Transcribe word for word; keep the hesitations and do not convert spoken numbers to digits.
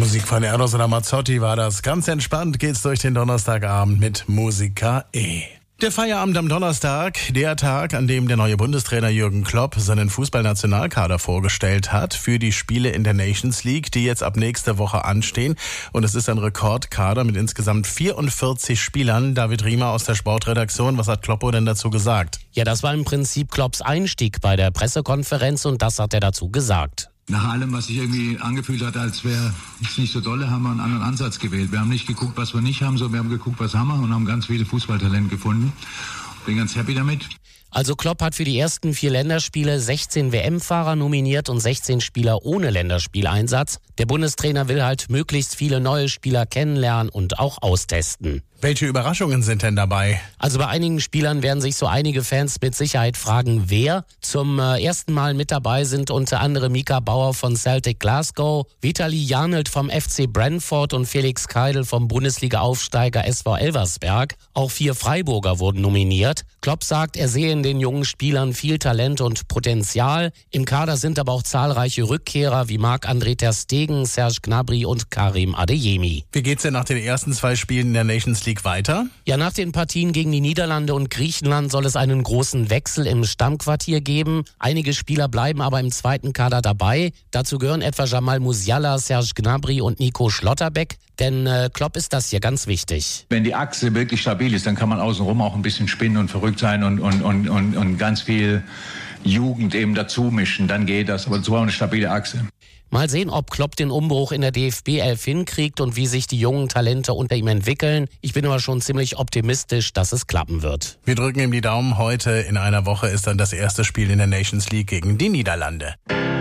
Musik von Eros Ramazzotti war das. Ganz entspannt geht's durch den Donnerstagabend mit Musica E. Der Feierabend am Donnerstag, der Tag, an dem der neue Bundestrainer Jürgen Klopp seinen Fußballnationalkader vorgestellt hat für die Spiele in der Nations League, die jetzt ab nächste Woche anstehen. Und es ist ein Rekordkader mit insgesamt vierundvierzig Spielern. David Riemer aus der Sportredaktion, was hat Kloppo denn dazu gesagt? Ja, das war im Prinzip Klopps Einstieg bei der Pressekonferenz und das hat er dazu gesagt. Nach allem, was sich irgendwie angefühlt hat, als wäre es nicht so dolle, haben wir einen anderen Ansatz gewählt. Wir haben nicht geguckt, was wir nicht haben, sondern wir haben geguckt, was haben wir und haben ganz viele Fußballtalente gefunden. Bin ganz happy damit. Also Klopp hat für die ersten vier Länderspiele sechzehn W M-Fahrer nominiert und sechzehn Spieler ohne Länderspieleinsatz. Der Bundestrainer will halt möglichst viele neue Spieler kennenlernen und auch austesten. Welche Überraschungen sind denn dabei? Also bei einigen Spielern werden sich so einige Fans mit Sicherheit fragen, wer. Zum äh, ersten Mal mit dabei sind unter anderem Mika Bauer von Celtic Glasgow, Vitali Janelt vom F C Brentford und Felix Keidel vom Bundesliga-Aufsteiger S V Elversberg. Auch vier Freiburger wurden nominiert. Klopp sagt, er sehe in den jungen Spielern viel Talent und Potenzial. Im Kader sind aber auch zahlreiche Rückkehrer wie Marc-André ter Stegen, Serge Gnabry und Karim Adeyemi. Wie geht's denn nach den ersten zwei Spielen in der Nations League weiter? Ja, nach den Partien gegen die Niederlande und Griechenland soll es einen großen Wechsel im Stammquartier geben. Einige Spieler bleiben aber im zweiten Kader dabei. Dazu gehören etwa Jamal Musiala, Serge Gnabry und Nico Schlotterbeck. Denn äh, Klopp ist das hier ganz wichtig. Wenn die Achse wirklich stabil ist, dann kann man außenrum auch ein bisschen spinnen und verrückt sein und, und, und, und, und ganz viel Jugend eben dazu mischen. Dann geht das. Aber so eine stabile Achse. Mal sehen, ob Klopp den Umbruch in der D F B elf hinkriegt und wie sich die jungen Talente unter ihm entwickeln. Ich bin aber schon ziemlich optimistisch, dass es klappen wird. Wir drücken ihm die Daumen. Heute in einer Woche ist dann das erste Spiel in der Nations League gegen die Niederlande.